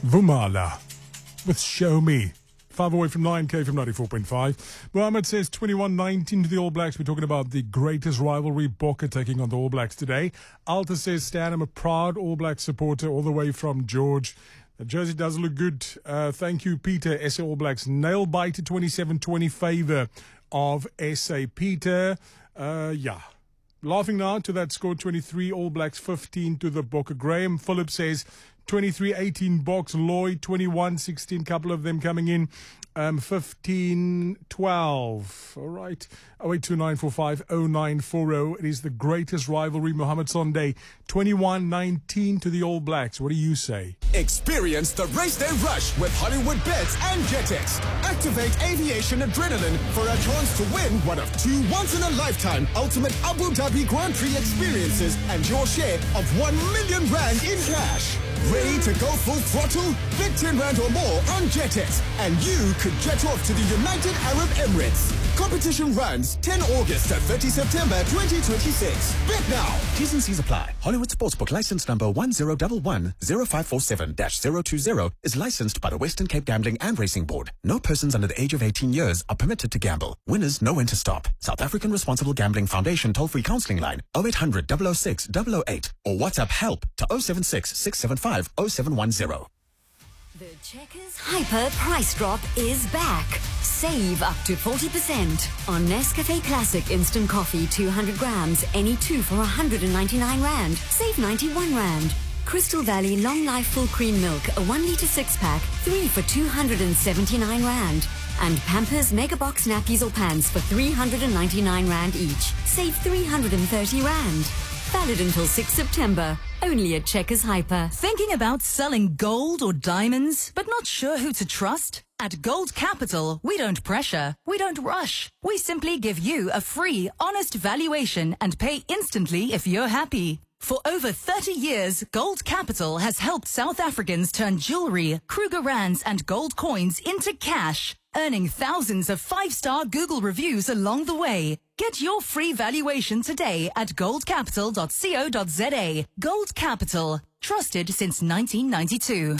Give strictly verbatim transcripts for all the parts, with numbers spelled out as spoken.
Vumala with Show Me. Five away from nine K from ninety-four point five. Mohammed says twenty-one nineteen to the All Blacks. We're talking about the greatest rivalry, Bokke taking on the All Blacks today. Alta says, Stan, I'm a proud All Black supporter all the way from George. The jersey does look good. Uh, thank you, Peter. S A All Blacks nail biter twenty-seven twenty favor of S A. Peter. Uh, yeah. Laughing now to that score, twenty-three All Blacks fifteen to the Bokke. Graham Phillips says twenty-three eighteen Boks. Lloyd twenty-one sixteen, couple of them coming in. Um, fifteen twelve. All right. oh eight two nine four five oh nine four oh. It is the greatest rivalry, Mohammed Sunday. twenty-one nineteen to the All Blacks. What do you say? Experience the race day rush with Hollywood Bets and Jetex. Activate aviation adrenaline for a chance to win one of two once-in-a-lifetime ultimate Abu Dhabi Grand Prix experiences and your share of one million rand in cash. Ready to go full throttle? Bet ten rand or more on Jetex, and you could jet off to the United Arab Emirates. Competition runs ten August to thirty September twenty twenty-six. Bet now. T's and C's apply. Hollywood Sportsbook license number one zero one one zero five four seven dash zero two zero is licensed by the Western Cape Gambling and Racing Board. No persons under the age of eighteen years are permitted to gamble. Winners know when to stop. South African Responsible Gambling Foundation toll-free counseling line oh eight hundred double oh six double oh eight or WhatsApp help to oh seven six six seven five oh seven one zero. The Checkers Hyper price drop is back. Save up to forty percent on Nescafe Classic Instant Coffee two hundred grams, any two for one hundred ninety-nine rand. Save ninety-one rand. Crystal Valley Long Life Full Cream Milk, a one litre six pack, three for two hundred seventy-nine rand. And Pampers Mega Box nappies or pants for three hundred ninety-nine rand each. Save three hundred thirty rand. Valid until sixth September. Only at Checkers Hyper. Thinking about selling gold or diamonds, but not sure who to trust? At Gold Capital, we don't pressure, we don't rush. We simply give you a free, honest valuation and pay instantly if you're happy. For over thirty years, Gold Capital has helped South Africans turn jewelry, Kruger Rands and gold coins into cash, earning thousands of five-star Google reviews along the way. Get your free valuation today at gold capital dot co dot za. Gold Capital, trusted since nineteen ninety-two.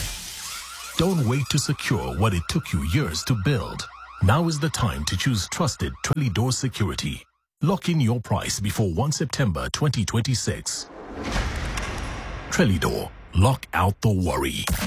Don't wait to secure what it took you years to build. Now is the time to choose trusted Trellidor Security. Lock in your price before first September twenty twenty-six. Trellidor, lock out the worry.